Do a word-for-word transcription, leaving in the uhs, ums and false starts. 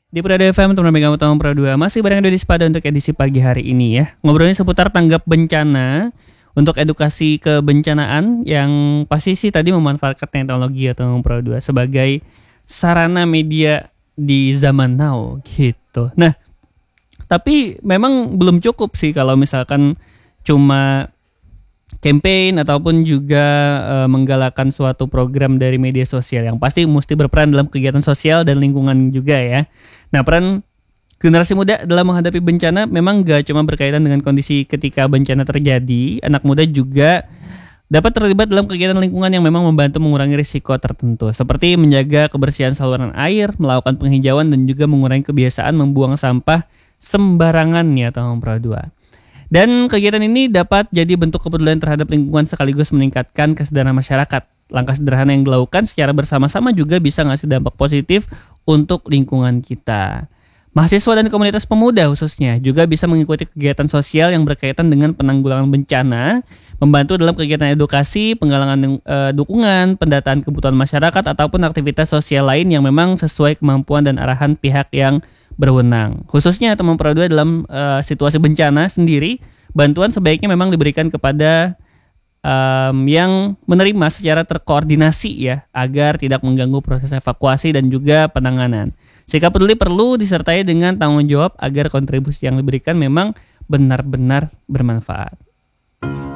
Di Prado F M, teman pegang utama Prado dua, masih bareng Dodi Spada untuk edisi pagi hari ini ya. Ngobrolnya seputar tanggap bencana untuk edukasi kebencanaan yang pasti sih tadi memanfaatkan teknologi atau Prado dua sebagai sarana media di zaman now gitu. Nah, tapi memang belum cukup sih kalau misalkan cuma campaign ataupun juga uh, menggalakkan suatu program dari media sosial, yang pasti mesti berperan dalam kegiatan sosial dan lingkungan juga ya. Nah, peran generasi muda dalam menghadapi bencana memang gak cuma berkaitan dengan kondisi ketika bencana terjadi. Anak muda juga dapat terlibat dalam kegiatan lingkungan yang memang membantu mengurangi risiko tertentu, seperti menjaga kebersihan saluran air, melakukan penghijauan, dan juga mengurangi kebiasaan membuang sampah sembarangan ya, tahun Pro dua. Dan kegiatan ini dapat jadi bentuk kepedulian terhadap lingkungan sekaligus meningkatkan kesadaran masyarakat. Langkah sederhana yang dilakukan secara bersama-sama juga bisa ngasih dampak positif untuk lingkungan kita. Mahasiswa dan komunitas pemuda khususnya juga bisa mengikuti kegiatan sosial yang berkaitan dengan penanggulangan bencana, membantu dalam kegiatan edukasi, penggalangan e, dukungan, pendataan kebutuhan masyarakat, ataupun aktivitas sosial lain yang memang sesuai kemampuan dan arahan pihak yang berwenang. Khususnya teman Pro dua dalam e, situasi bencana sendiri, bantuan sebaiknya memang diberikan kepada um, yang menerima secara terkoordinasi ya, agar tidak mengganggu proses evakuasi dan juga penanganan. Sikap peduli perlu disertai dengan tanggung jawab agar kontribusi yang diberikan memang benar-benar bermanfaat.